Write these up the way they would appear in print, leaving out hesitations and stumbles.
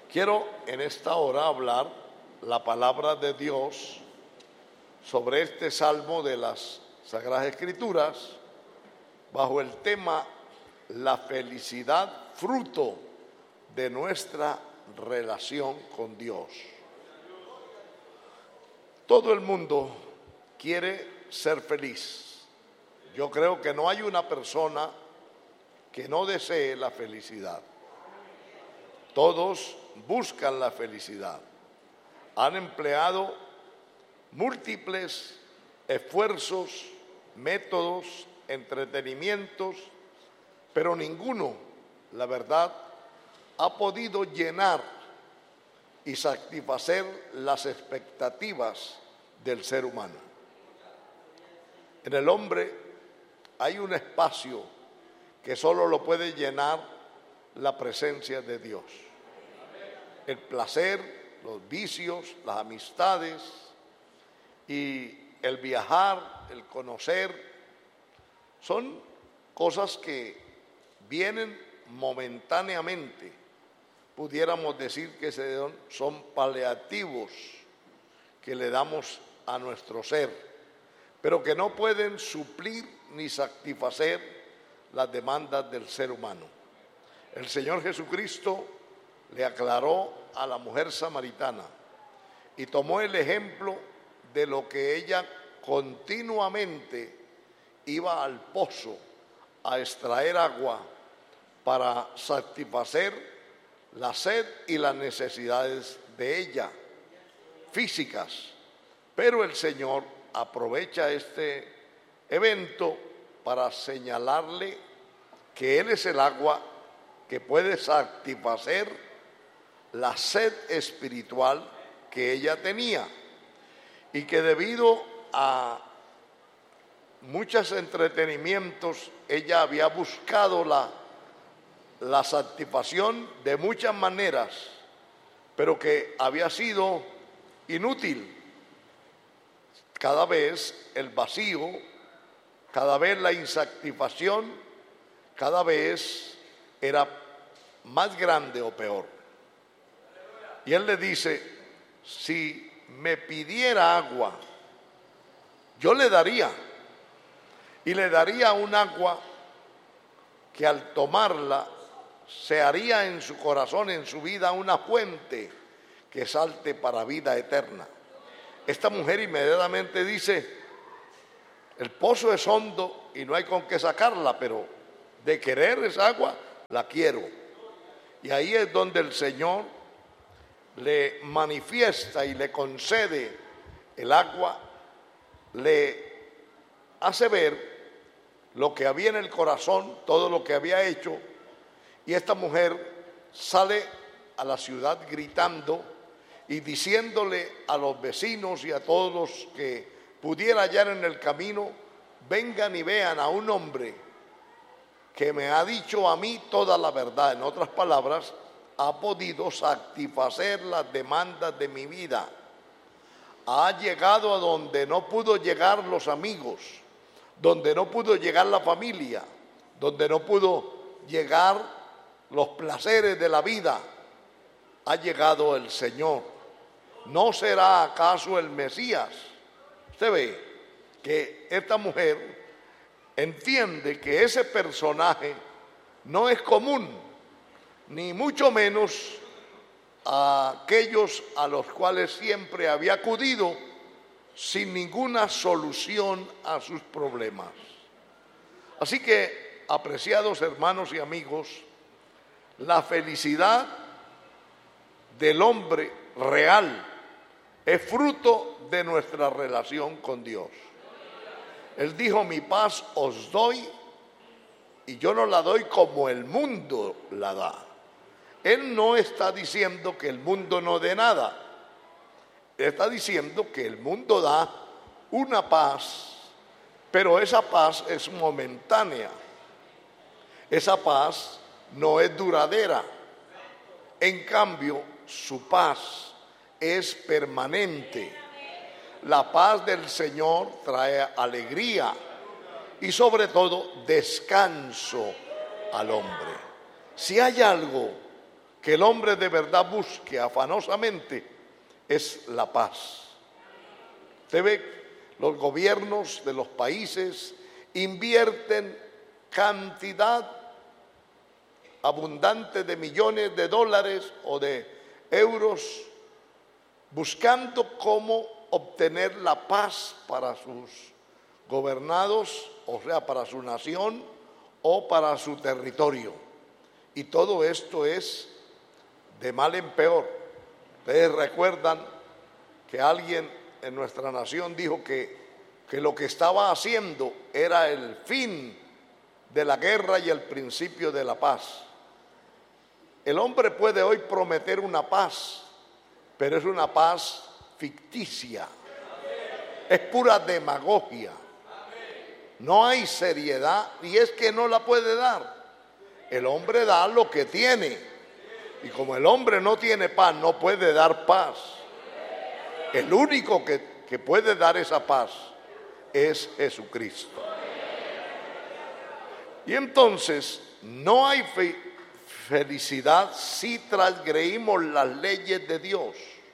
Quiero en esta hora hablar la palabra de Dios sobre este salmo de las Sagradas Escrituras bajo el tema la felicidad, fruto de nuestra relación con Dios. Todo el mundo quiere ser feliz. Yo creo que no hay una persona que no desee la felicidad. Todos buscan la felicidad. Han empleado múltiples esfuerzos, métodos, entretenimientos, pero ninguno, la verdad, ha podido llenar y satisfacer las expectativas del ser humano. En el hombre hay un espacio que solo lo puede llenar la presencia de Dios. El placer, los vicios, las amistades y el viajar, el conocer, son cosas que vienen momentáneamente. Pudiéramos decir que son paliativos que le damos a nuestro ser, pero que no pueden suplir ni satisfacer las demandas del ser humano. El Señor Jesucristo le aclaró a la mujer samaritana y tomó el ejemplo de lo que ella continuamente iba al pozo a extraer agua para satisfacer la sed y las necesidades de ella, físicas. Pero el Señor aprovecha este evento para señalarle que Él es el agua que puede satisfacer la sed espiritual que ella tenía y que debido a muchos entretenimientos ella había buscado la satisfacción de muchas maneras, pero que había sido inútil. Cada vez el vacío, cada vez la insatisfacción, cada vez era más grande o peor. Y él le dice, si me pidiera agua, yo le daría. Y le daría un agua que al tomarla se haría en su corazón, en su vida, una fuente que salte para vida eterna. Esta mujer inmediatamente dice, el pozo es hondo y no hay con qué sacarla, pero de querer esa agua, la quiero. Y ahí es donde el Señor le manifiesta y le concede el agua, le hace ver lo que había en el corazón, todo lo que había hecho, y esta mujer sale a la ciudad gritando y diciéndole a los vecinos y a todos los que pudiera hallar en el camino, vengan y vean a un hombre que me ha dicho a mí toda la verdad. En otras palabras, ha podido satisfacer las demandas de mi vida. Ha llegado a donde no pudo llegar los amigos, donde no pudo llegar la familia, donde no pudo llegar los placeres de la vida. Ha llegado el Señor. ¿No será acaso el Mesías? Usted ve que esta mujer entiende que ese personaje no es común, ni mucho menos a aquellos a los cuales siempre había acudido sin ninguna solución a sus problemas. Así que, apreciados hermanos y amigos, la felicidad del hombre real es fruto de nuestra relación con Dios. Él dijo, mi paz os doy y yo no la doy como el mundo la da. Él no está diciendo que el mundo no dé nada. Él está diciendo que el mundo da una paz, pero esa paz es momentánea. Esa paz no es duradera. En cambio, su paz es permanente. La paz del Señor trae alegría y sobre todo descanso al hombre. Si hay algo que el hombre de verdad busque afanosamente es la paz. Usted ve, los gobiernos de los países invierten cantidad abundante de millones de dólares o de euros buscando cómo obtener la paz para sus gobernados, o sea, para su nación o para su territorio. Y todo esto es de mal en peor. Ustedes recuerdan que alguien en nuestra nación dijo que lo que estaba haciendo era el fin de la guerra y el principio de la paz. El hombre puede hoy prometer una paz, pero es una paz ficticia, es pura demagogia, no hay seriedad y es que no la puede dar. El hombre da lo que tiene y como el hombre no tiene paz, no puede dar paz. El único que puede dar esa paz es Jesucristo. Y entonces no hay felicidad si transgreímos las leyes de Dios.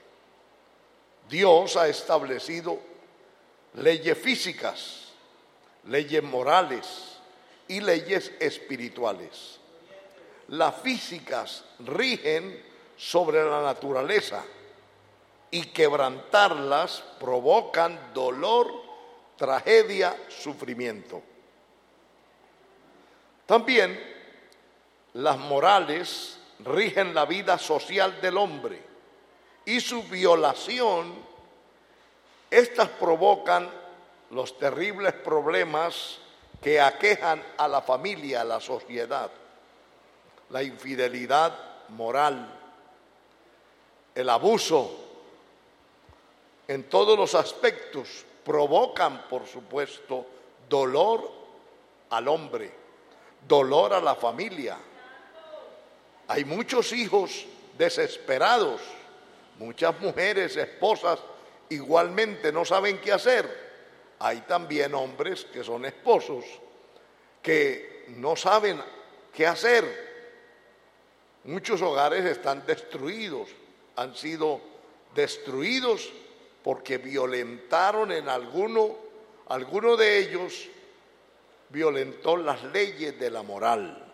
Dios ha establecido leyes físicas, leyes morales y leyes espirituales. Las físicas rigen sobre la naturaleza y quebrantarlas provocan dolor, tragedia, sufrimiento. También las morales rigen la vida social del hombre y su violación, estas provocan los terribles problemas que aquejan a la familia, a la sociedad. La infidelidad moral, el abuso en todos los aspectos provocan, por supuesto, dolor al hombre, dolor a la familia. Hay muchos hijos desesperados, muchas mujeres, esposas, igualmente no saben qué hacer. Hay también hombres que son esposos, que no saben qué hacer. Muchos hogares están destruidos, han sido destruidos porque violentaron en alguno de ellos violentó las leyes de la moral.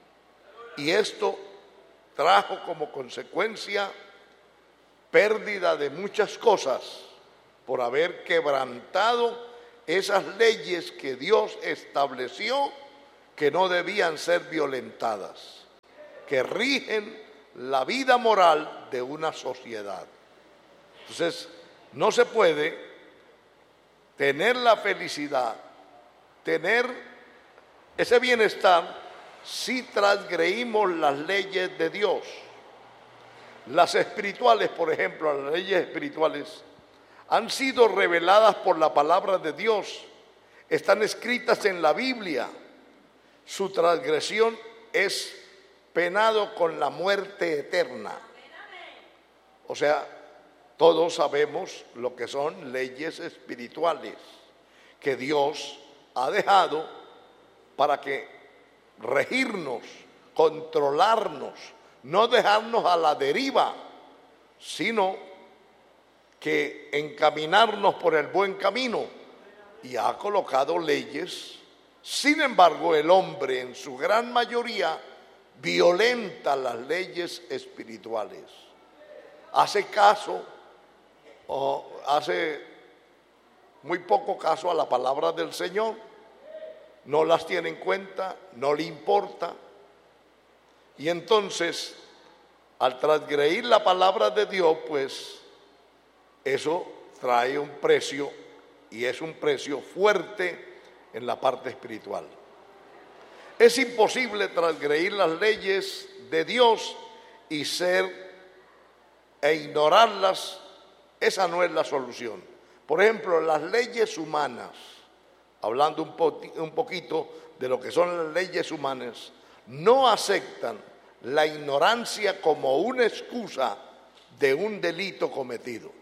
Y esto trajo como consecuencia pérdida de muchas cosas por haber quebrantado esas leyes que Dios estableció que no debían ser violentadas, que rigen la vida moral de una sociedad. Entonces, no se puede tener la felicidad, tener ese bienestar si transgreímos las leyes de Dios. Las espirituales, por ejemplo, las leyes espirituales han sido reveladas por la palabra de Dios, están escritas en la Biblia. Su transgresión es penado con la muerte eterna. O sea, todos sabemos lo que son leyes espirituales que Dios ha dejado para que regirnos, controlarnos, no dejarnos a la deriva, sino que encaminarnos por el buen camino, y ha colocado leyes. Sin embargo, el hombre en su gran mayoría violenta las leyes espirituales. Hace caso, o hace muy poco caso a la palabra del Señor, no las tiene en cuenta, no le importa. Y entonces, al transgredir la palabra de Dios, pues eso trae un precio, y es un precio fuerte en la parte espiritual. Es imposible transgredir las leyes de Dios y ignorarlas. Esa no es la solución. Por ejemplo, las leyes humanas, hablando un poquito de lo que son las leyes humanas, no aceptan la ignorancia como una excusa de un delito cometido.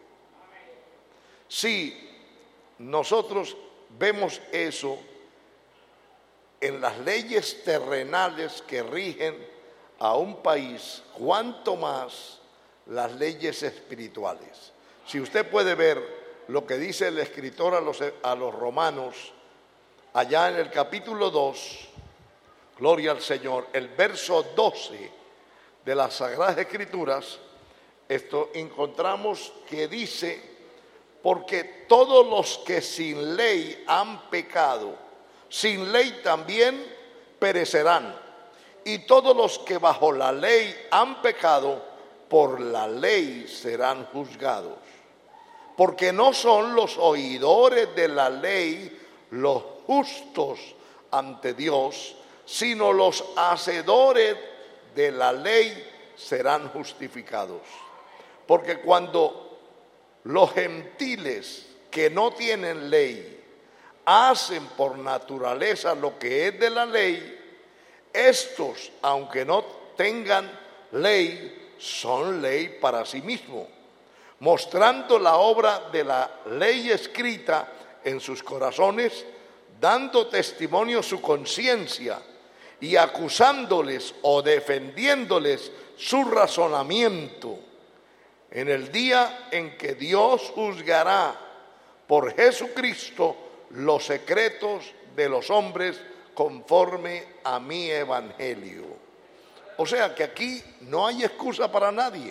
Si nosotros vemos eso en las leyes terrenales que rigen a un país, cuanto más las leyes espirituales. Si usted puede ver lo que dice el escritor a los romanos, allá en el capítulo 2, gloria al Señor, el verso 12 de las Sagradas Escrituras, esto encontramos que dice: porque todos los que sin ley han pecado, sin ley también perecerán. Y todos los que bajo la ley han pecado, por la ley serán juzgados. Porque no son los oidores de la ley los justos ante Dios, sino los hacedores de la ley serán justificados. Porque cuando los gentiles que no tienen ley hacen por naturaleza lo que es de la ley, estos, aunque no tengan ley, son ley para sí mismos, mostrando la obra de la ley escrita en sus corazones, dando testimonio su conciencia y acusándoles o defendiéndoles su razonamiento en el día en que Dios juzgará por Jesucristo los secretos de los hombres conforme a mi evangelio. O sea que aquí no hay excusa para nadie.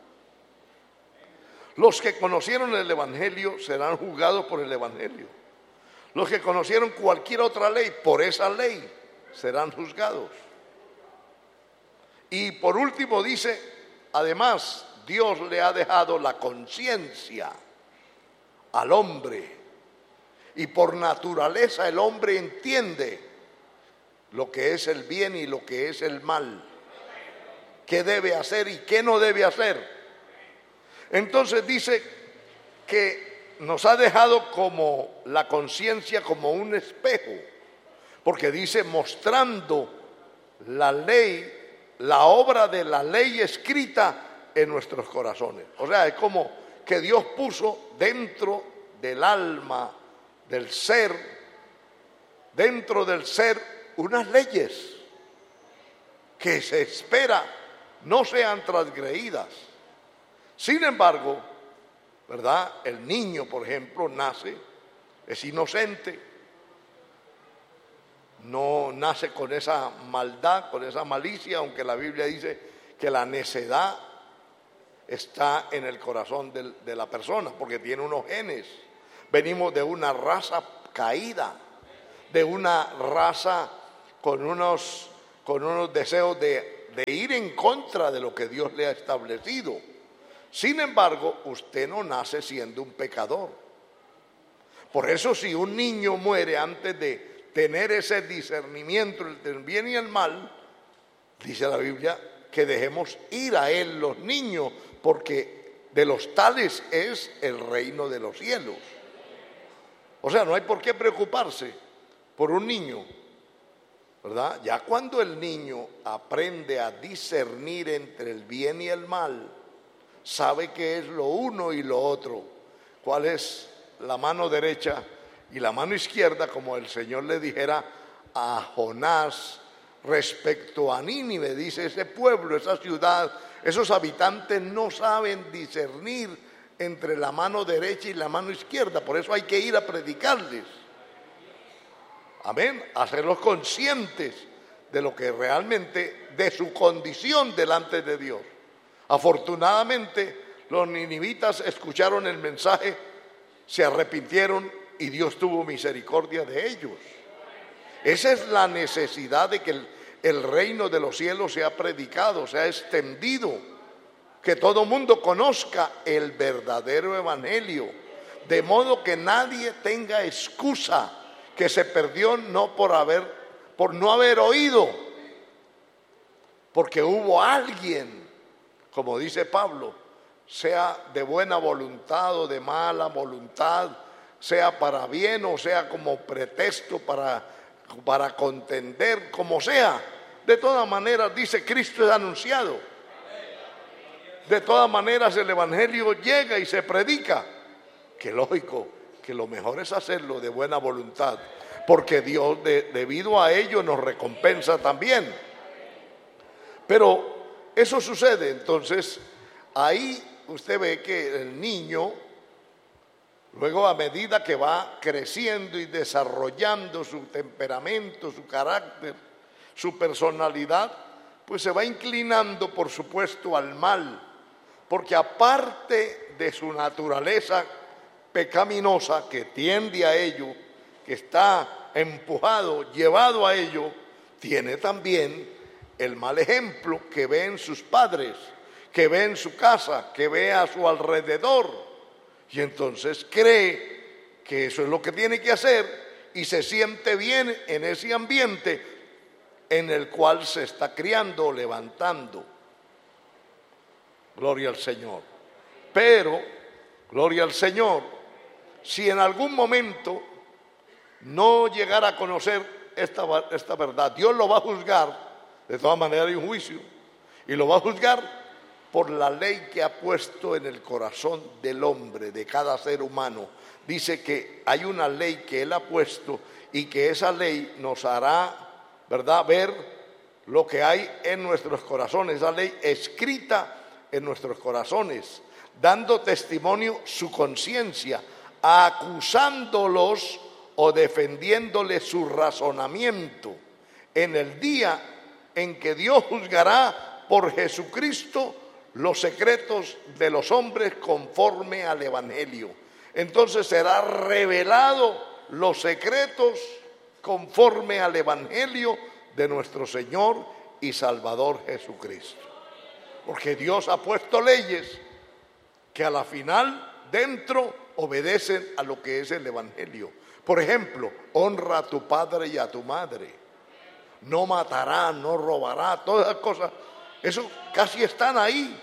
Los que conocieron el evangelio serán juzgados por el evangelio. Los que conocieron cualquier otra ley, por esa ley serán juzgados. Y por último dice, además, Dios le ha dejado la conciencia al hombre. Y por naturaleza el hombre entiende lo que es el bien y lo que es el mal, qué debe hacer y qué no debe hacer. Entonces dice que nos ha dejado como la conciencia como un espejo, porque dice mostrando la ley, la obra de la ley escrita en nuestros corazones. O sea, es como que Dios puso dentro del alma, del ser, dentro del ser, unas leyes que se espera no sean transgredidas. Sin embargo, ¿verdad? El niño, por ejemplo, nace, es inocente, no nace con esa maldad, con esa malicia, aunque la Biblia dice que la necedad está en el corazón de la persona, porque tiene unos genes. Venimos de una raza caída, de una raza con unos deseos de ir en contra de lo que Dios le ha establecido. Sin embargo, usted no nace siendo un pecador. Por eso, si un niño muere antes de tener ese discernimiento entre el bien y el mal, dice la Biblia que dejemos ir a él los niños, porque de los tales es el reino de los cielos. O sea, no hay por qué preocuparse por un niño, ¿verdad? Ya cuando el niño aprende a discernir entre el bien y el mal, sabe qué es lo uno y lo otro, cuál es la mano derecha y la mano izquierda, como el Señor le dijera a Jonás respecto a Nínive. Dice, ese pueblo, esa ciudad, esos habitantes no saben discernir entre la mano derecha y la mano izquierda, por eso hay que ir a predicarles. Amén, hacerlos conscientes de lo que realmente, de su condición delante de Dios. Afortunadamente, los ninivitas escucharon el mensaje, se arrepintieron y Dios tuvo misericordia de ellos. Esa es la necesidad de que el reino de los cielos sea predicado, sea extendido, que todo mundo conozca el verdadero evangelio, de modo que nadie tenga excusa que se perdió por no haber oído, porque hubo alguien, como dice Pablo, sea de buena voluntad o de mala voluntad, sea para bien o sea como pretexto para contender, como sea. De todas maneras, dice, Cristo es anunciado. De todas maneras, el evangelio llega y se predica. Que lógico, que lo mejor es hacerlo de buena voluntad, porque Dios debido a ello nos recompensa también. Pero eso sucede, entonces ahí usted ve que el niño, luego a medida que va creciendo y desarrollando su temperamento, su carácter, su personalidad, pues se va inclinando, por supuesto, al mal, porque aparte de su naturaleza pecaminosa que tiende a ello, que está empujado, llevado a ello, tiene también el mal ejemplo que ve en sus padres, que ve en su casa, que ve a su alrededor, y entonces cree que eso es lo que tiene que hacer y se siente bien en ese ambiente en el cual se está criando o levantando. Gloria al Señor. Pero, gloria al Señor, si en algún momento no llegara a conocer esta verdad, Dios lo va a juzgar. De todas maneras hay un juicio, y lo va a juzgar por la ley que ha puesto en el corazón del hombre, de cada ser humano. Dice que hay una ley que Él ha puesto y que esa ley nos hará, ¿verdad?, ver lo que hay en nuestros corazones, esa ley escrita en nuestros corazones, dando testimonio su conciencia, acusándolos o defendiéndoles su razonamiento en el día en que Dios juzgará por Jesucristo los secretos de los hombres conforme al Evangelio. Entonces será revelado los secretos conforme al Evangelio de nuestro Señor y Salvador Jesucristo. Porque Dios ha puesto leyes que a la final dentro obedecen a lo que es el Evangelio. Por ejemplo, honra a tu padre y a tu madre. No matará, no robará, todas esas cosas. Eso casi están ahí.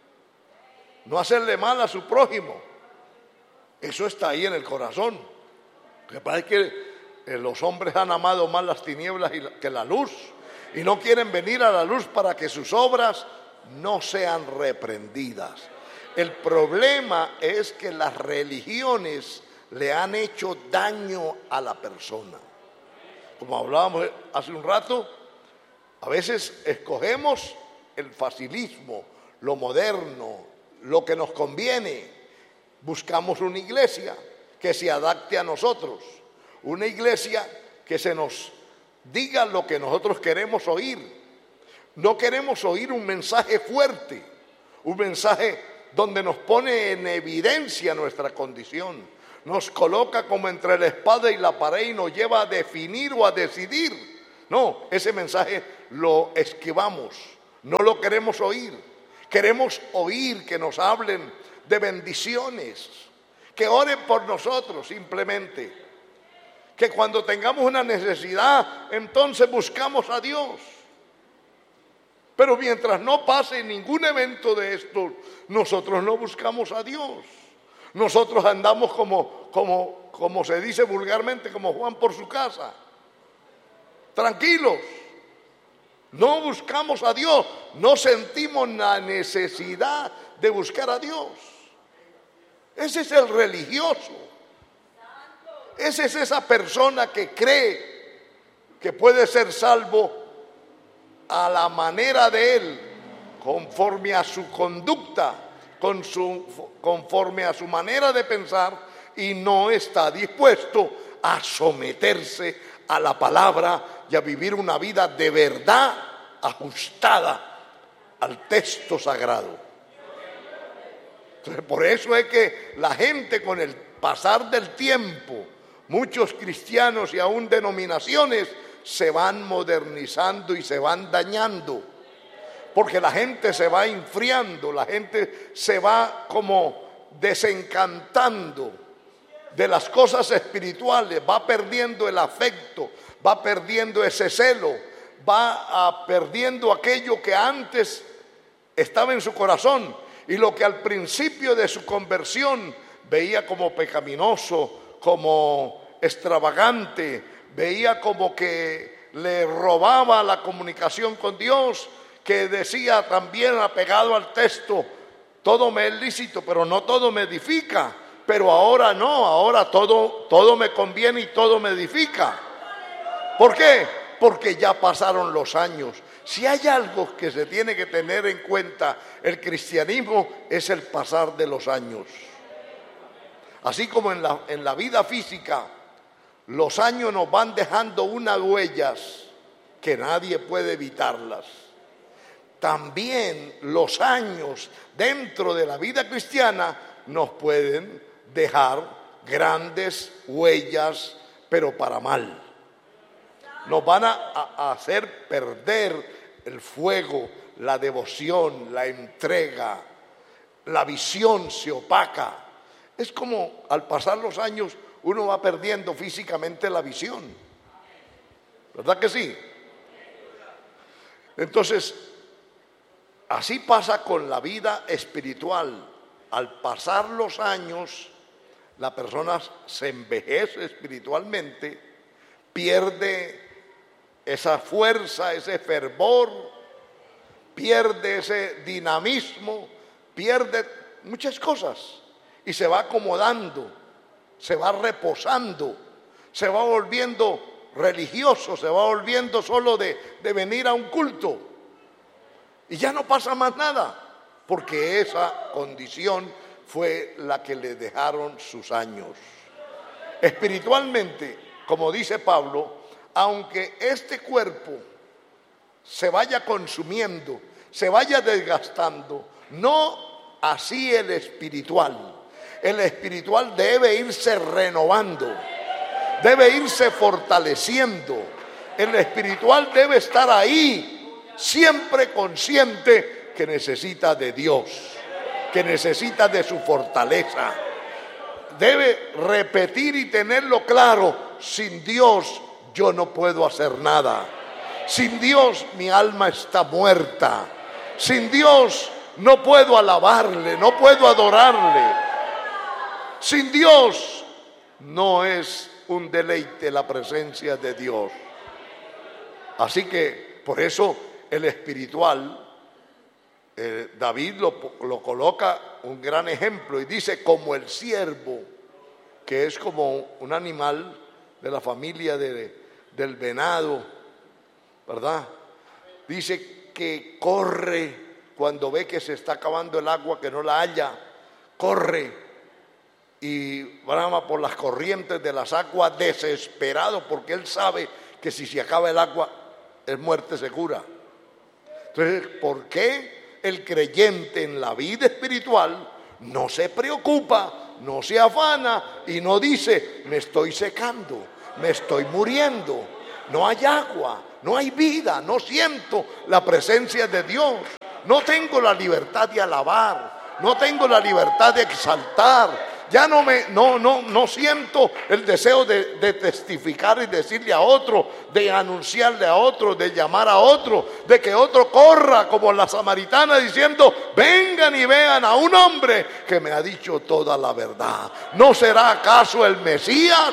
No hacerle mal a su prójimo. Eso está ahí en el corazón. Lo que pasa es que los hombres han amado más las tinieblas que la luz. Y no quieren venir a la luz para que sus obras no sean reprendidas. El problema es que las religiones le han hecho daño a la persona. Como hablábamos hace un rato, a veces escogemos el facilismo, lo moderno, lo que nos conviene. Buscamos una iglesia que se adapte a nosotros, una iglesia que se nos diga lo que nosotros queremos oír. No queremos oír un mensaje fuerte, un mensaje donde nos pone en evidencia nuestra condición, nos coloca como entre la espada y la pared y nos lleva a definir o a decidir. No, ese mensaje lo esquivamos, no lo queremos oír. Queremos oír que nos hablen de bendiciones, que oren por nosotros simplemente, que cuando tengamos una necesidad, entonces buscamos a Dios. Pero mientras no pase ningún evento de estos, nosotros no buscamos a Dios. Nosotros andamos como se dice vulgarmente, como Juan por su casa, tranquilos. No buscamos a Dios, no sentimos la necesidad de buscar a Dios. Ese es el religioso. Esa es esa persona que cree que puede ser salvo a la manera de él, conforme a su conducta, conforme a su manera de pensar, y no está dispuesto a someterse a la palabra y a vivir una vida de verdad ajustada al texto sagrado. Entonces, por eso es que la gente, con el pasar del tiempo, muchos cristianos y aún denominaciones se van modernizando y se van dañando, porque la gente se va enfriando, la gente se va como desencantando de las cosas espirituales, va perdiendo el afecto, va perdiendo ese celo, va perdiendo aquello que antes estaba en su corazón y lo que al principio de su conversión veía como pecaminoso, como extravagante, veía como que le robaba la comunicación con Dios, que decía también apegado al texto, todo me es lícito, pero no todo me edifica. Pero ahora no, ahora todo me conviene y todo me edifica. ¿Por qué? Porque ya pasaron los años, Si hay algo que se tiene que tener en cuenta, el cristianismo es el pasar de los años. Así como en la vida física, los años nos van dejando unas huellas que nadie puede evitarlas. También los años dentro de la vida cristiana nos pueden dejar grandes huellas, pero para mal. Nos van a hacer perder el fuego, la devoción, la entrega, la visión se opaca. Es como al pasar los años uno va perdiendo físicamente la visión. ¿Verdad que sí? Entonces, así pasa con la vida espiritual. Al pasar los años, la persona se envejece espiritualmente, pierde esa fuerza, ese fervor, pierde ese dinamismo, pierde muchas cosas y se va acomodando, se va reposando, se va volviendo religioso, se va volviendo solo de venir a un culto y ya no pasa más nada, porque esa condición fue la que le dejaron sus años. Espiritualmente, como dice Pablo, aunque este cuerpo se vaya consumiendo, se vaya desgastando, no así el espiritual. El espiritual debe irse renovando, debe irse fortaleciendo. El espiritual debe estar ahí, siempre consciente que necesita de Dios, que necesita de su fortaleza. Debe repetir y tenerlo claro: sin Dios yo no puedo hacer nada. Sin Dios mi alma está muerta. Sin Dios no puedo alabarle, no puedo adorarle. Sin Dios no es un deleite la presencia de Dios. Así que por eso el espiritual, David lo coloca un gran ejemplo y dice: como el ciervo, que es como un animal de la familia del venado, ¿verdad? Dice que corre cuando ve que se está acabando el agua, que no la halla, corre y brama por las corrientes de las aguas desesperado, porque él sabe que si se acaba el agua es muerte segura. Entonces, ¿por qué el creyente en la vida espiritual no se preocupa, no se afana y no dice: me estoy secando, me estoy muriendo, no hay agua, no hay vida, no siento la presencia de Dios, no tengo la libertad de alabar, no tengo la libertad de exaltar, ya no siento el deseo de testificar y decirle a otro, de anunciarle a otro, de llamar a otro, de que otro corra como la samaritana diciendo: vengan y vean a un hombre que me ha dicho toda la verdad. ¿No será acaso el Mesías?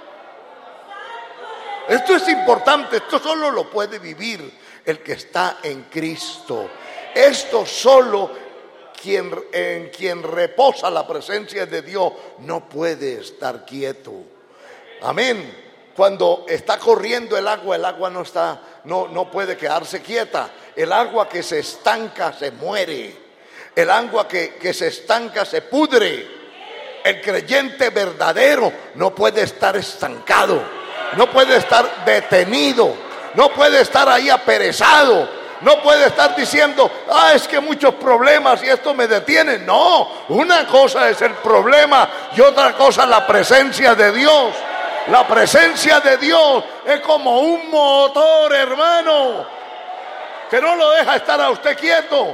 Esto es importante, esto solo lo puede vivir el que está en Cristo. Esto solo en quien reposa la presencia de Dios no puede estar quieto. Amén. Cuando está corriendo el agua no puede quedarse quieta. El agua que se estanca se muere. El agua que se estanca se pudre. El creyente verdadero no puede estar estancado, no puede estar detenido, no puede estar ahí aperezado. No puede estar diciendo: es que muchos problemas y esto me detiene. No, una cosa es el problema y otra cosa la presencia de Dios. La presencia de Dios es como un motor, hermano, que no lo deja estar a usted quieto.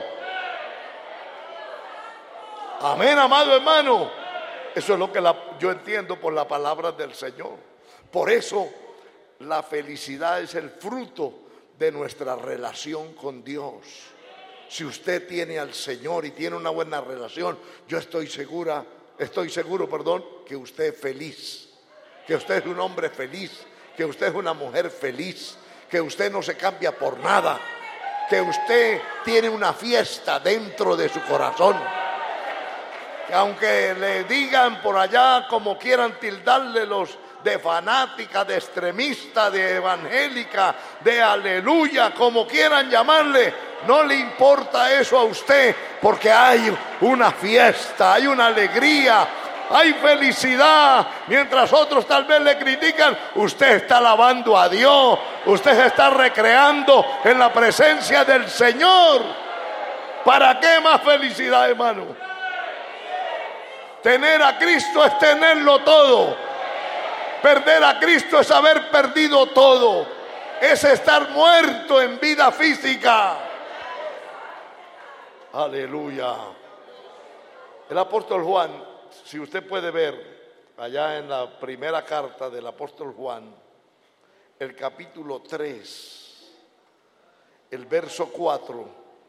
Amén, amado hermano. Eso es lo que yo entiendo por la palabra del Señor. Por eso la felicidad es el fruto de nuestra relación con Dios. Si usted tiene al Señor y tiene una buena relación, yo estoy seguro, que usted es feliz, que usted es un hombre feliz, que usted es una mujer feliz, que usted no se cambia por nada, que usted tiene una fiesta dentro de su corazón, que aunque le digan por allá como quieran tildarle los de fanática, de extremista, de evangélica, de aleluya, como quieran llamarle. No le importa eso a usted, porque hay una fiesta, hay una alegría, hay felicidad. Mientras otros tal vez le critican, usted está alabando a Dios, usted se está recreando en la presencia del Señor. ¿Para qué más felicidad, hermano? Tener a Cristo es tenerlo todo. Perder a Cristo es haber perdido todo. Es estar muerto en vida física. Aleluya. El apóstol Juan, si usted puede ver allá en la primera carta del apóstol Juan, el capítulo 3, el verso 4,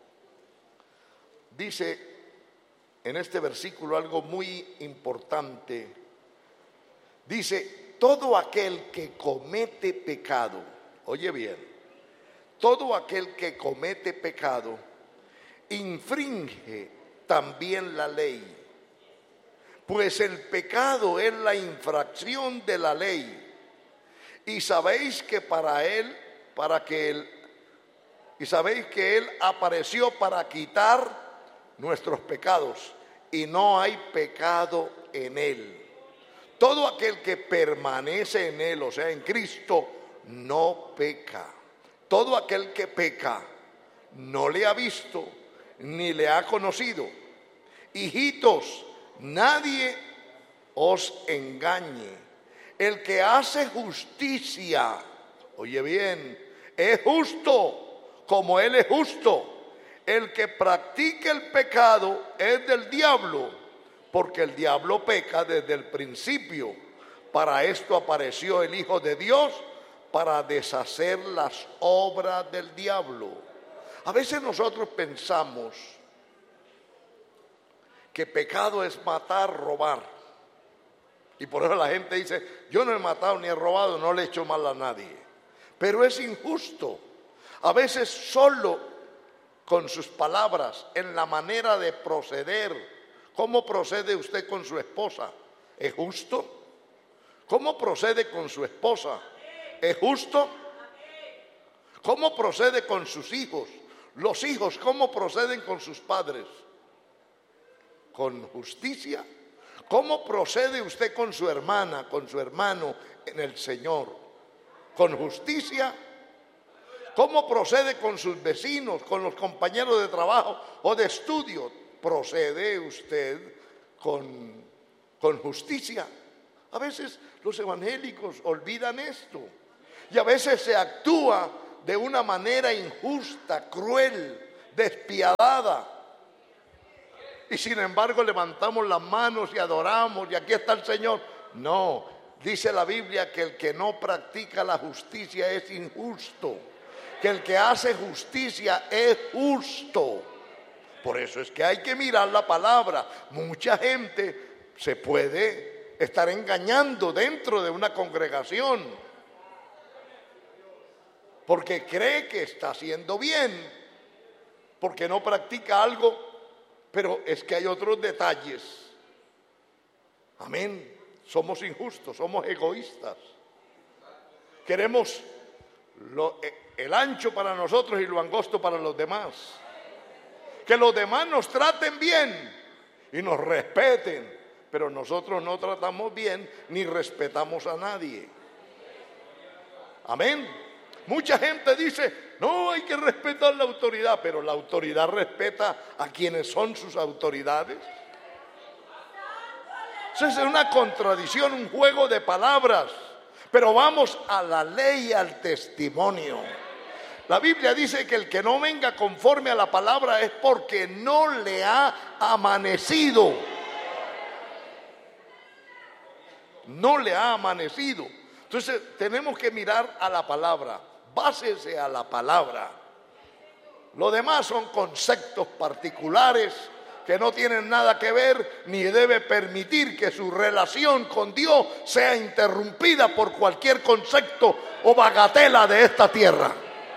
dice en este versículo algo muy importante. Dice: todo aquel que comete pecado, oye bien, todo aquel que comete pecado infringe también la ley, pues el pecado es la infracción de la ley. Y sabéis que Él apareció para quitar nuestros pecados, y no hay pecado en Él. Todo aquel que permanece en Él, o sea, en Cristo, no peca. Todo aquel que peca no le ha visto ni le ha conocido. Hijitos, nadie os engañe. El que hace justicia, oye bien, es justo como Él es justo. El que practica el pecado es del diablo, porque el diablo peca desde el principio. Para esto apareció el Hijo de Dios, para deshacer las obras del diablo. A veces nosotros pensamos que pecado es matar, robar. Y por eso la gente dice: yo no he matado ni he robado, no le he hecho mal a nadie. Pero es injusto. A veces solo con sus palabras, en la manera de proceder. ¿Cómo procede usted con su esposa? ¿Es justo? ¿Cómo procede con su esposa? ¿Es justo? ¿Cómo procede con sus hijos? Los hijos, ¿cómo proceden con sus padres? ¿Con justicia? ¿Cómo procede usted con su hermana, con su hermano en el Señor? ¿Con justicia? ¿Cómo procede con sus vecinos, con los compañeros de trabajo o de estudio? ¿Procede usted con justicia? A veces los evangélicos olvidan esto. Y a veces se actúa de una manera injusta, cruel, despiadada. Y sin embargo levantamos las manos y adoramos, y aquí está el Señor. No, dice la Biblia que el que no practica la justicia es injusto, que el que hace justicia es justo. Por eso es que hay que mirar la palabra. Mucha gente se puede estar engañando dentro de una congregación, porque cree que está haciendo bien, porque no practica algo, pero es que hay otros detalles. Amén. Somos injustos, somos egoístas. Queremos el ancho para nosotros y lo angosto para los demás. Que los demás nos traten bien y nos respeten, pero nosotros no tratamos bien ni respetamos a nadie. Amén. Mucha gente dice: no, hay que respetar la autoridad, pero la autoridad respeta a quienes son sus autoridades. Eso es una contradicción, un juego de palabras. Pero vamos a la ley y al testimonio. La Biblia dice que el que no venga conforme a la palabra es porque no le ha amanecido. No le ha amanecido. Entonces tenemos que mirar a la palabra. Básese a la palabra. Lo demás son conceptos particulares que no tienen nada que ver, ni debe permitir que su relación con Dios sea interrumpida por cualquier concepto o bagatela de esta tierra.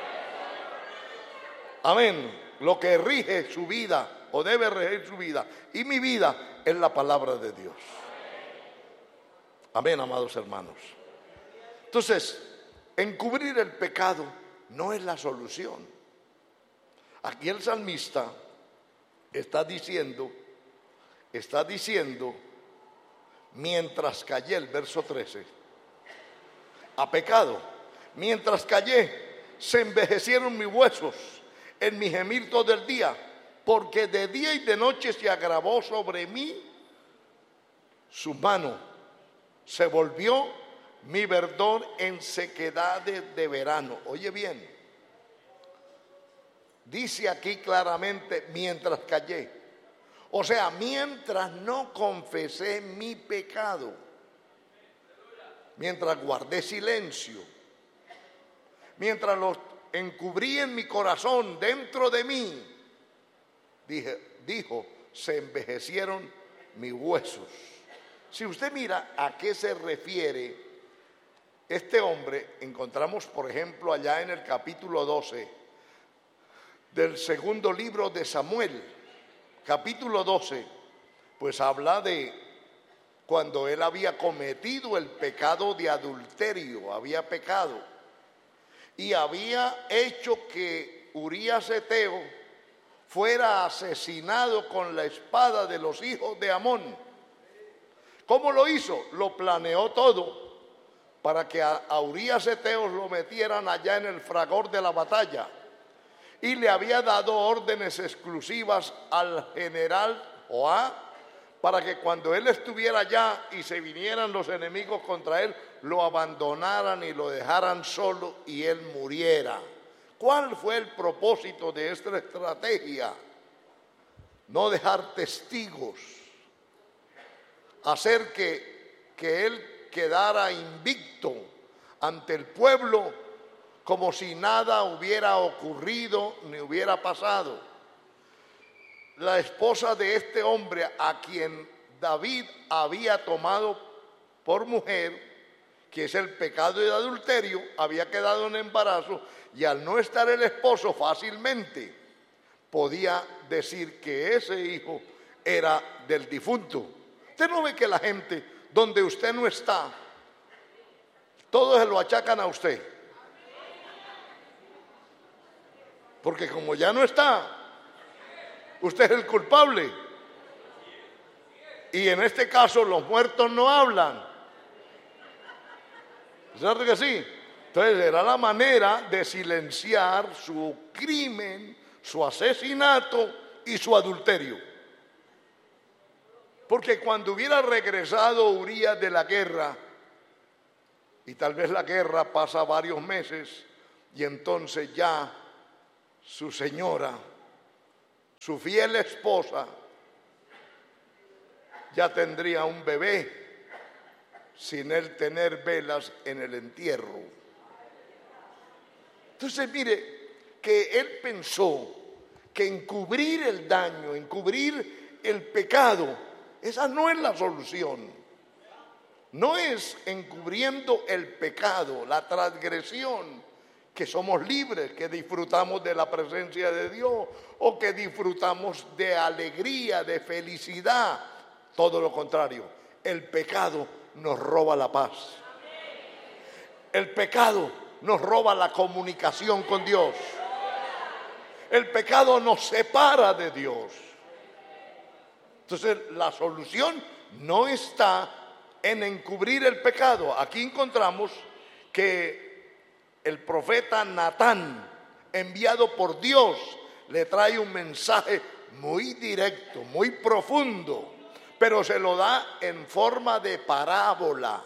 Amén. Lo que rige su vida o debe regir su vida y mi vida es la palabra de Dios. Amén, amados hermanos. Entonces, encubrir el pecado no es la solución. Aquí el salmista está diciendo, mientras callé, el verso 13, a pecado, mientras callé, se envejecieron mis huesos en mi gemir todo el día, porque de día y de noche se agravó sobre mí su mano, se volvió mi verdor en sequedades de verano. Oye bien, dice aquí claramente, mientras callé. O sea, mientras no confesé mi pecado, mientras guardé silencio, mientras lo encubrí en mi corazón, dentro de mí, dijo, se envejecieron mis huesos. Si usted mira a qué se refiere este hombre, encontramos por ejemplo allá en el capítulo 12 del segundo libro de Samuel, capítulo 12, pues habla de cuando él había cometido el pecado de adulterio, había pecado y había hecho que Urías Eteo fuera asesinado con la espada de los hijos de Amón. ¿Cómo lo hizo? Lo planeó todo para que a Urías Eteo lo metieran allá en el fragor de la batalla. Y le había dado órdenes exclusivas al general Joab para que cuando él estuviera allá y se vinieran los enemigos contra él, lo abandonaran y lo dejaran solo y él muriera. ¿Cuál fue el propósito de esta estrategia? No dejar testigos, hacer que él quedara invicto ante el pueblo como si nada hubiera ocurrido ni hubiera pasado. La esposa de este hombre, a quien David había tomado por mujer, que es el pecado de adulterio, había quedado en embarazo y al no estar el esposo fácilmente podía decir que ese hijo era del difunto. Usted no ve que la gente, donde usted no está, todos se lo achacan a usted. Porque como ya no está, usted es el culpable. Y en este caso los muertos no hablan. ¿Cierto que sí? Entonces era la manera de silenciar su crimen, su asesinato y su adulterio. Porque cuando hubiera regresado Urías de la guerra, y tal vez la guerra pasa varios meses, y entonces ya su señora, su fiel esposa, ya tendría un bebé sin él tener velas en el entierro. Entonces mire que él pensó que encubrir el daño, encubrir el pecado, esa no es la solución. No es encubriendo el pecado, la transgresión, que somos libres, que disfrutamos de la presencia de Dios o que disfrutamos de alegría, de felicidad. Todo lo contrario, el pecado nos roba la paz. El pecado nos roba la comunicación con Dios. El pecado nos separa de Dios. Entonces la solución no está en encubrir el pecado. Aquí encontramos que el profeta Natán, enviado por Dios, le trae un mensaje muy directo, muy profundo, pero se lo da en forma de parábola.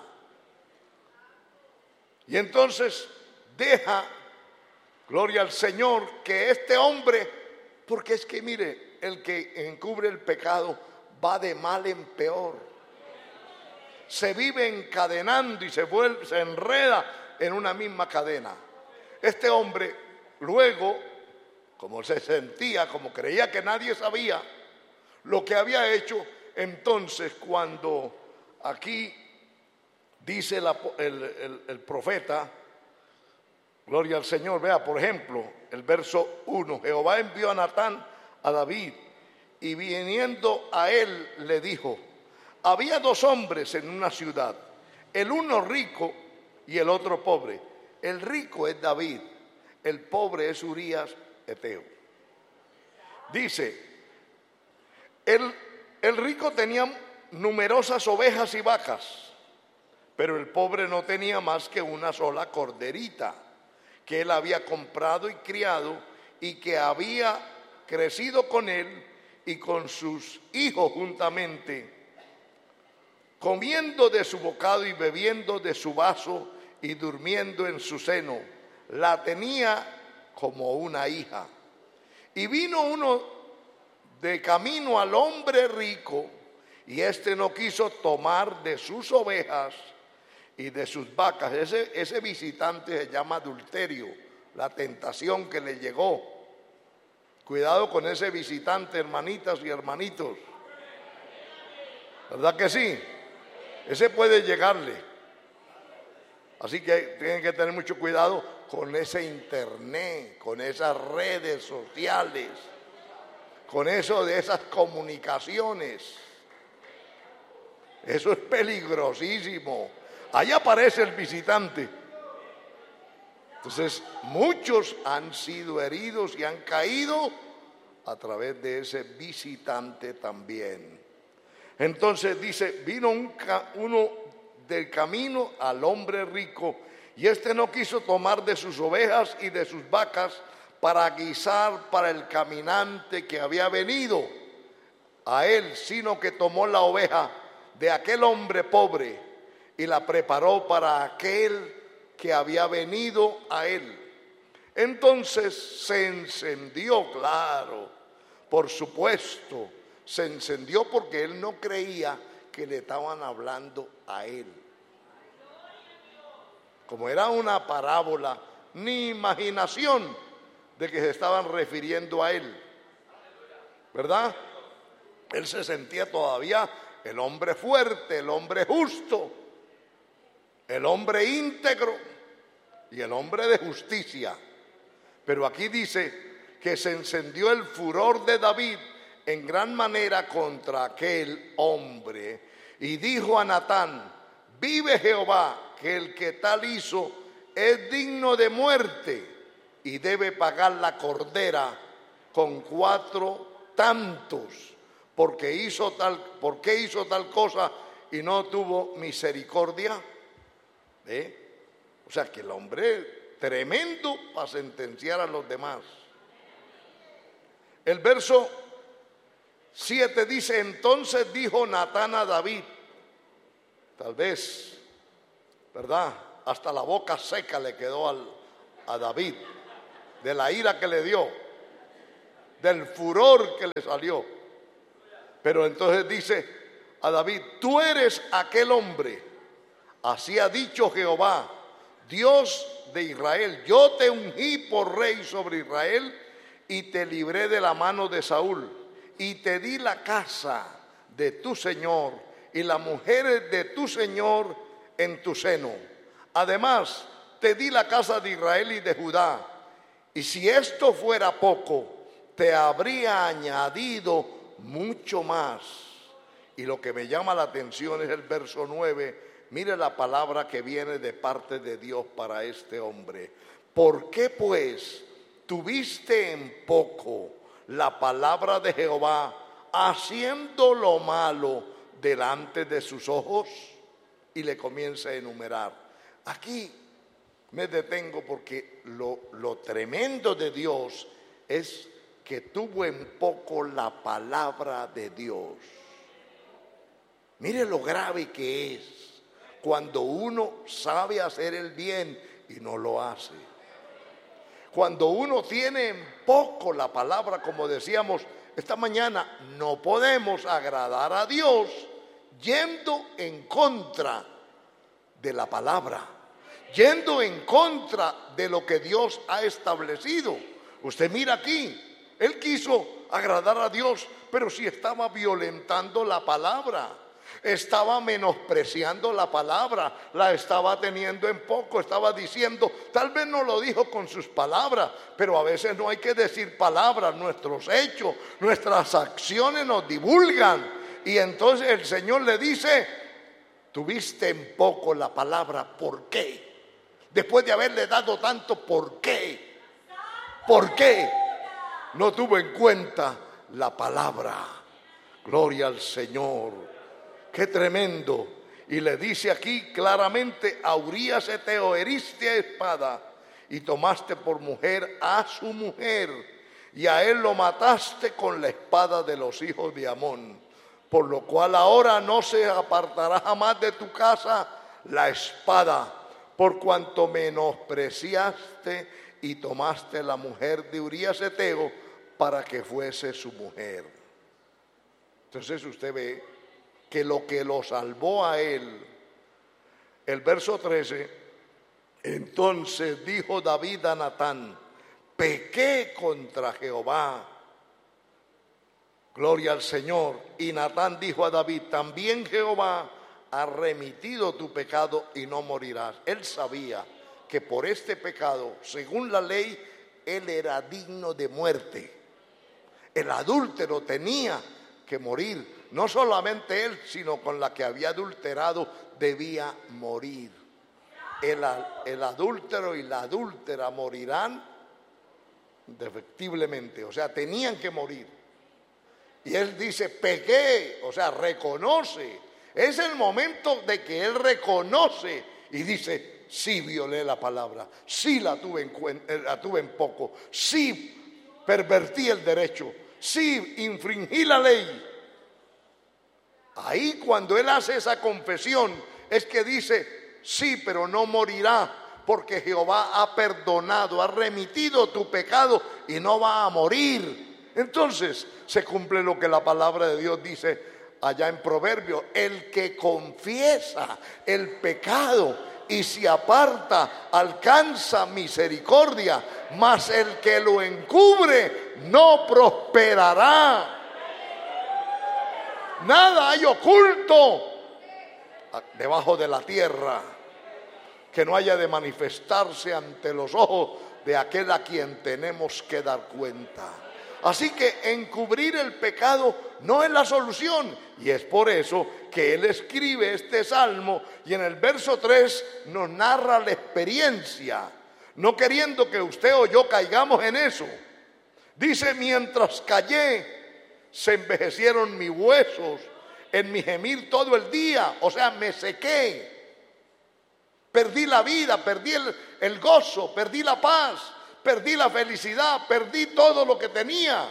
Y entonces deja, gloria al Señor, que este hombre, porque es que mire, el que encubre el pecado va de mal en peor. Se vive encadenando y se enreda en una misma cadena. Este hombre luego, como se sentía, como creía que nadie sabía lo que había hecho, entonces cuando aquí dice el profeta, gloria al Señor, vea por ejemplo el verso 1, Jehová envió a Natán a David y viniendo a él le dijo, había dos hombres en una ciudad, el uno rico y el otro pobre. El rico es David, el pobre es Urías Eteo. Dice, el rico tenía numerosas ovejas y vacas, pero el pobre no tenía más que una sola corderita que él había comprado y criado y que había crecido con él y con sus hijos juntamente, comiendo de su bocado y bebiendo de su vaso y durmiendo en su seno. La tenía como una hija. Y vino uno de camino al hombre rico, y éste no quiso tomar de sus ovejas y de sus vacas. Ese visitante se llama adulterio, la tentación que le llegó. Cuidado con ese visitante, hermanitas y hermanitos. ¿Verdad que sí? Ese puede llegarle. Así que tienen que tener mucho cuidado con ese internet, con esas redes sociales, con eso de esas comunicaciones. Eso es peligrosísimo. Ahí aparece el visitante. Entonces, muchos han sido heridos y han caído a través de ese visitante también. Entonces dice, vino uno del camino al hombre rico, y éste no quiso tomar de sus ovejas y de sus vacas para guisar para el caminante que había venido a él, sino que tomó la oveja de aquel hombre pobre y la preparó para aquel que había venido a él. Entonces se encendió, claro, por supuesto, se encendió porque él no creía que le estaban hablando a él. Como era una parábola, ni imaginación de que se estaban refiriendo a él, ¿verdad? Él se sentía todavía el hombre fuerte, el hombre justo, el hombre íntegro y el hombre de justicia. Pero aquí dice que se encendió el furor de David en gran manera contra aquel hombre, y dijo a Natán: vive Jehová, que el que tal hizo es digno de muerte y debe pagar la cordera con 4 tantos, porque hizo tal cosa y no tuvo misericordia. O sea que el hombre tremendo para sentenciar a los demás. El verso 7 dice: entonces dijo Natán a David, tal vez, ¿verdad? Hasta la boca seca le quedó a David, de la ira que le dio, del furor que le salió. Pero entonces dice a David: tú eres aquel hombre, así ha dicho Jehová, Dios de Israel, yo te ungí por rey sobre Israel y te libré de la mano de Saúl, y te di la casa de tu señor y las mujeres de tu señor en tu seno. Además, te di la casa de Israel y de Judá, y si esto fuera poco, te habría añadido mucho más. Y lo que me llama la atención es el verso 9. Mire la palabra que viene de parte de Dios para este hombre. ¿Por qué pues tuviste en poco la palabra de Jehová, haciendo lo malo delante de sus ojos? Y le comienza a enumerar. Aquí me detengo porque lo tremendo de Dios es que tuvo en poco la palabra de Dios. Mire lo grave que es cuando uno sabe hacer el bien y no lo hace. Cuando uno tiene en poco la palabra, como decíamos esta mañana, no podemos agradar a Dios yendo en contra de la palabra, yendo en contra de lo que Dios ha establecido. Usted mira aquí, él quiso agradar a Dios, pero si estaba violentando la palabra, estaba menospreciando la palabra, la estaba teniendo en poco, estaba diciendo, tal vez no lo dijo con sus palabras, pero a veces no hay que decir palabras, nuestros hechos, nuestras acciones nos divulgan. Y entonces el Señor le dice: tuviste en poco la palabra, ¿por qué? Después de haberle dado tanto, ¿por qué? ¿Por qué no tuvo en cuenta la palabra? Gloria al Señor. Qué tremendo. Y le dice aquí claramente: a Urías Eteo heriste a espada y tomaste por mujer a su mujer, y a él lo mataste con la espada de los hijos de Amón. Por lo cual ahora no se apartará jamás de tu casa la espada, por cuanto menospreciaste y tomaste la mujer de Urías Eteo para que fuese su mujer. Entonces usted ve que lo que lo salvó a él, el verso 13, entonces dijo David a Natán: pequé contra Jehová. Gloria al Señor. Y Natán dijo a David: también Jehová ha remitido tu pecado y no morirás. Él sabía que por este pecado, según la ley, él era digno de muerte. El adúltero tenía que morir. No solamente él, sino con la que había adulterado debía morir. El adúltero y la adúltera morirán indefectiblemente. O sea, tenían que morir. Y él dice: pequé, o sea, reconoce. Es el momento de que él reconoce y dice: sí violé la palabra, sí la tuve en poco, sí pervertí el derecho, sí infringí la ley. Ahí cuando él hace esa confesión es que dice: sí, pero no morirá, porque Jehová ha perdonado, ha remitido tu pecado y no va a morir. Entonces se cumple lo que la palabra de Dios dice allá en Proverbios: el que confiesa el pecado y se aparta alcanza misericordia, mas el que lo encubre no prosperará. Nada hay oculto debajo de la tierra que no haya de manifestarse ante los ojos de aquel a quien tenemos que dar cuenta. Así que encubrir el pecado no es la solución, y es por eso que él escribe este salmo y en el verso 3 nos narra la experiencia, no queriendo que usted o yo caigamos en eso. Dice: mientras callé, se envejecieron mis huesos en mi gemir todo el día. O sea, me sequé, perdí la vida, perdí el gozo, perdí la paz, perdí la felicidad, perdí todo lo que tenía.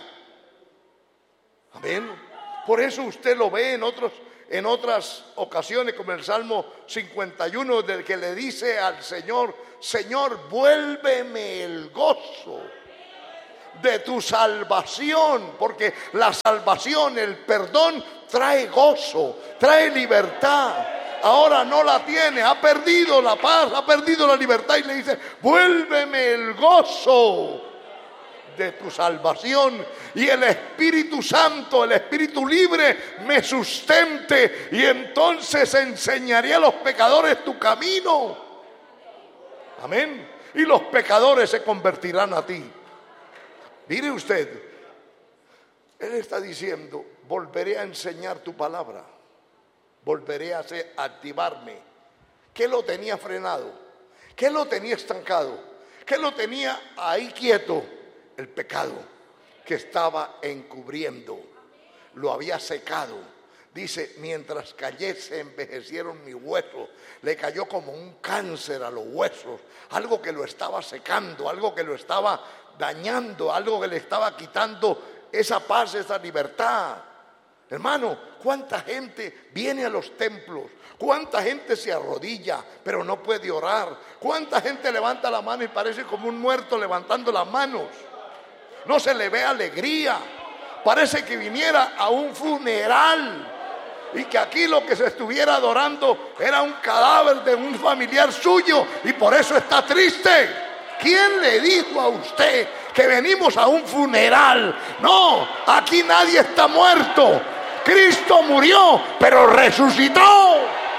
Amén. Por eso usted lo ve en otras ocasiones, como el Salmo 51, del que le dice al Señor: Señor, vuélveme el gozo de tu salvación, porque la salvación, el perdón, trae gozo, trae libertad. Ahora no la tiene, ha perdido la paz, ha perdido la libertad, y le dice: vuélveme el gozo de tu salvación, y el Espíritu Santo, el Espíritu libre, me sustente, y entonces enseñaré a los pecadores tu camino. Amén. Y los pecadores se convertirán a ti. Mire usted, él está diciendo: volveré a enseñar tu palabra, volveré a activarme. ¿Qué lo tenía frenado? ¿Qué lo tenía estancado? ¿Qué lo tenía ahí quieto? El pecado que estaba encubriendo, lo había secado. Dice: mientras callé, se envejecieron mis huesos. Le cayó como un cáncer a los huesos, algo que lo estaba secando, algo que lo estaba dañando, algo que le estaba quitando esa paz, esa libertad. Hermano, ¿cuánta gente viene a los templos? ¿Cuánta gente se arrodilla pero no puede orar? ¿Cuánta gente levanta la mano y parece como un muerto levantando las manos? No se le ve alegría, parece que viniera a un funeral y que aquí lo que se estuviera adorando era un cadáver de un familiar suyo, y por eso está triste. ¿Quién le dijo a usted que venimos a un funeral? No, aquí nadie está muerto. Cristo murió, pero resucitó.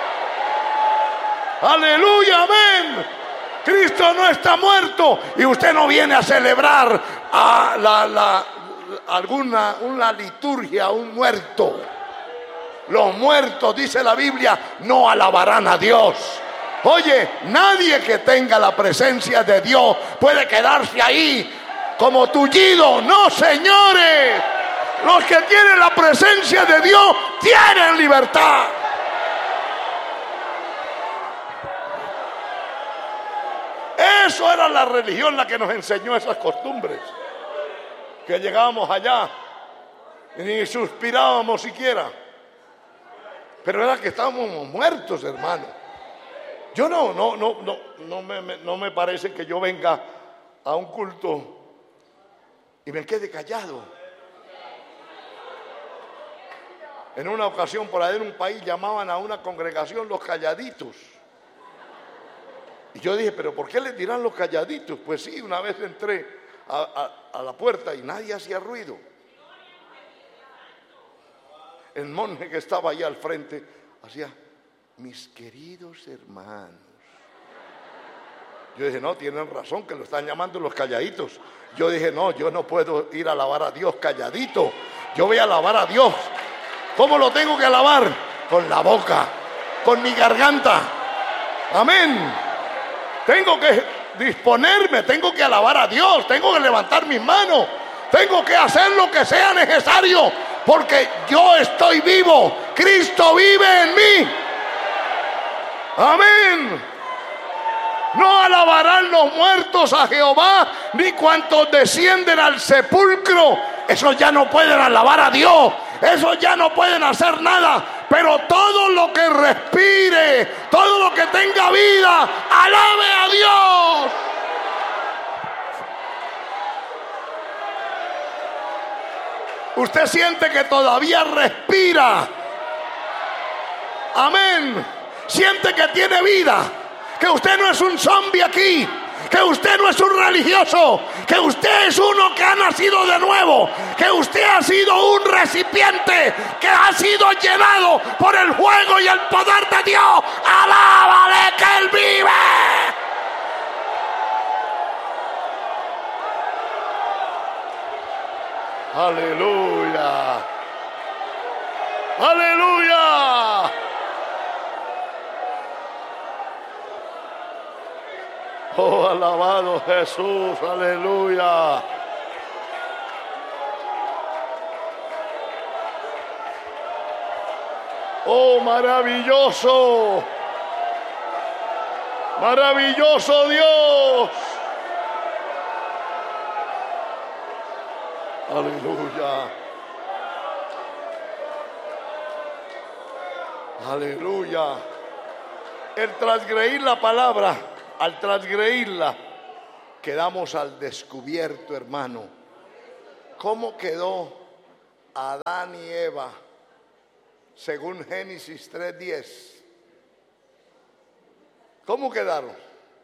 Aleluya, amén. Cristo no está muerto, y usted no viene a celebrar una liturgia a un muerto. Los muertos, dice la Biblia, no alabarán a Dios. Oye, nadie que tenga la presencia de Dios puede quedarse ahí como tullido. No, señores. Los que tienen la presencia de Dios tienen libertad. Eso era la religión la que nos enseñó esas costumbres. Que llegábamos allá y ni suspirábamos siquiera. Pero era que estábamos muertos, hermano. Yo no me parece que yo venga a un culto y me quede callado. En una ocasión por ahí en un país llamaban a una congregación los calladitos. Y yo dije, ¿pero por qué les dirán los calladitos? Pues sí, una vez entré a la puerta y nadie hacía ruido. El monje que estaba ahí al frente hacía, mis queridos hermanos. Yo dije, no, tienen razón que lo están llamando los calladitos. Yo dije, no, yo no puedo ir a alabar a Dios calladito. Yo voy a alabar a Dios. ¿Cómo lo tengo que alabar? Con la boca, con mi garganta. Amén. Tengo que disponerme, tengo que alabar a Dios, tengo que levantar mis manos, tengo que hacer lo que sea necesario, porque yo estoy vivo, Cristo vive en mí. Amén. No alabarán los muertos a Jehová, ni cuantos descienden al sepulcro. Esos ya no pueden alabar a Dios, esos ya no pueden hacer nada. Pero todo lo que respire, todo lo que tenga vida, alabe a Dios. Usted siente que todavía respira. Amén. Siente que tiene vida, que usted no es un zombie aquí, que usted no es un religioso, que usted es uno que ha nacido de nuevo, que usted ha sido un recipiente que ha sido llenado por el fuego y el poder de Dios. ¡Alábale que Él vive! ¡Aleluya! ¡Aleluya! Oh, alabado Jesús, aleluya. Oh, maravilloso, maravilloso Dios. Aleluya. Aleluya. El transgredir la palabra, al transgredirla, quedamos al descubierto, hermano. ¿Cómo quedó Adán y Eva? Según Génesis 3:10. ¿Cómo quedaron?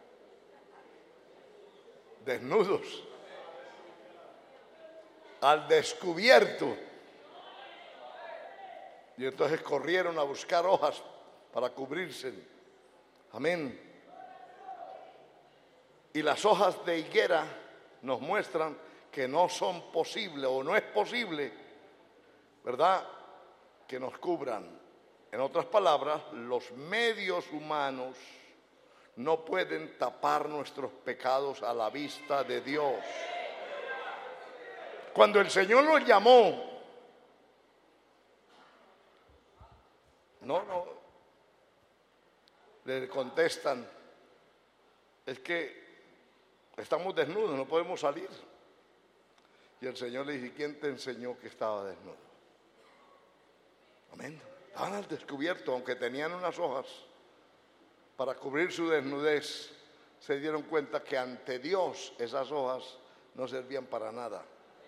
Desnudos. Al descubierto. Y entonces corrieron a buscar hojas para cubrirse. Amén. Y las hojas de higuera nos muestran que no son posibles o no es posible, ¿verdad?, que nos cubran. En otras palabras, los medios humanos no pueden tapar nuestros pecados a la vista de Dios. Cuando el Señor nos llamó, le contestan, es que estamos desnudos, no podemos salir. Y el Señor le dice, ¿quién te enseñó que estaba desnudo? Amén. Estaban al descubierto, aunque tenían unas hojas para cubrir su desnudez, se dieron cuenta que ante Dios esas hojas no servían para nada.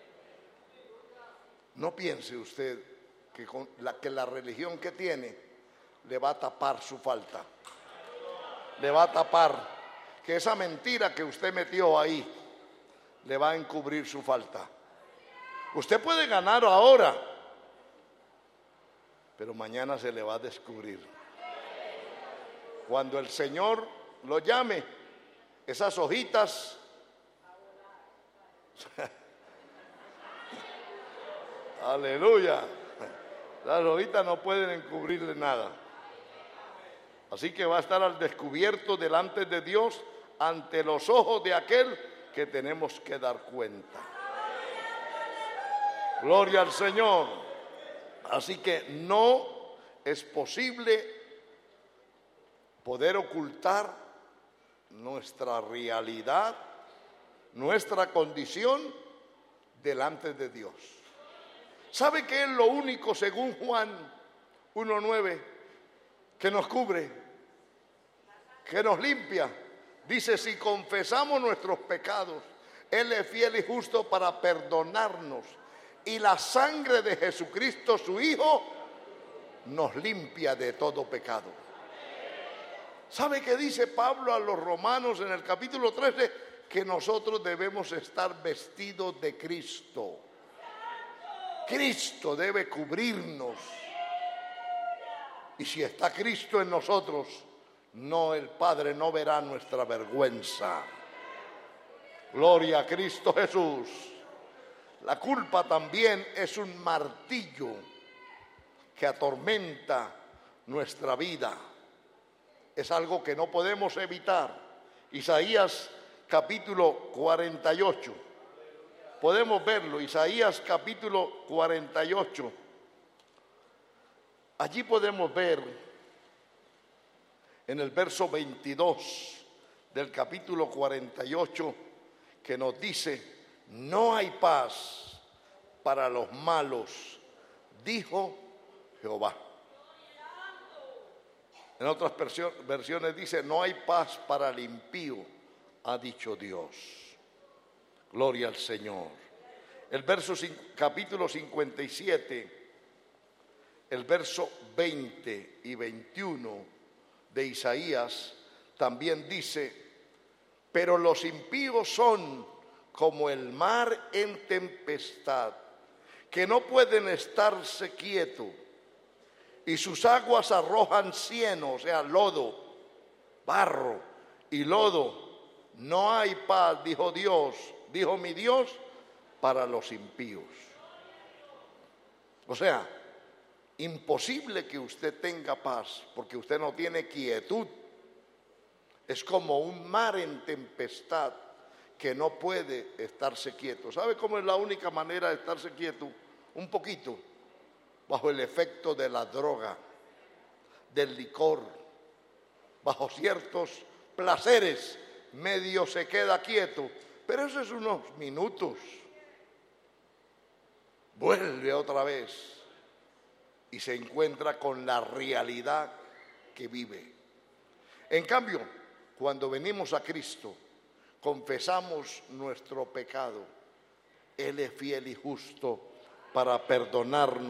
No piense usted que la religión que tiene le va a tapar su falta. Le va a tapar, que esa mentira que usted metió ahí le va a encubrir su falta. Usted puede ganar ahora, pero mañana se le va a descubrir. Cuando el Señor lo llame, esas hojitas aleluya, las hojitas no pueden encubrirle nada. Así que va a estar al descubierto delante de Dios, ante los ojos de aquel que tenemos que dar cuenta. Gloria al Señor. Así que no es posible poder ocultar nuestra realidad, nuestra condición delante de Dios. ¿Sabe qué es lo único, según Juan 1:9, que nos cubre, que nos limpia? Dice, si confesamos nuestros pecados, Él es fiel y justo para perdonarnos, y la sangre de Jesucristo, su Hijo, nos limpia de todo pecado. ¿Sabe qué dice Pablo a los romanos en el capítulo 13? Que nosotros debemos estar vestidos de Cristo. Cristo debe cubrirnos. Y si está Cristo en nosotros, no, el Padre no verá nuestra vergüenza. Gloria a Cristo Jesús. La culpa también es un martillo que atormenta nuestra vida. Es algo que no podemos evitar. Isaías capítulo 48. Podemos verlo, Isaías capítulo 48. Allí podemos ver en el verso 22 del capítulo 48 que nos dice: no hay paz para los malos, dijo Jehová. En otras versiones dice: no hay paz para el impío, ha dicho Dios. Gloria al Señor. El verso capítulo 57, el verso 20 y 21 de Isaías también dice: pero los impíos son como el mar en tempestad, que no pueden estarse quietos, y sus aguas arrojan cieno, o sea, lodo, barro y lodo. No hay paz, dijo Dios, dijo mi Dios, para los impíos. O sea, imposible que usted tenga paz, porque usted no tiene quietud. Es como un mar en tempestad que no puede estarse quieto. ¿Sabe cómo es la única manera de estarse quieto? Un poquito, bajo el efecto de la droga, del licor, bajo ciertos placeres, medio se queda quieto, pero eso es unos minutos. Vuelve otra vez y se encuentra con la realidad que vive. En cambio, cuando venimos a Cristo, confesamos nuestro pecado, Él es fiel y justo para perdonarnos